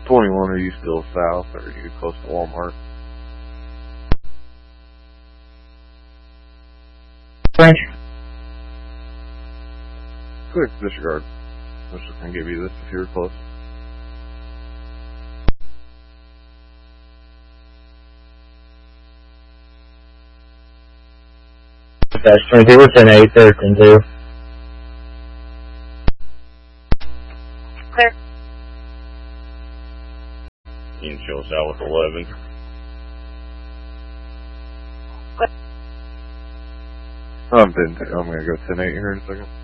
21, are you still south, or are you close to Walmart? French. Quick, disregard. I was just going to give you this if you were close. Dash 22, we're 10-8, they're 10-2. Clear. You can show us out with 11. I'm going to go 10-8 here in a second.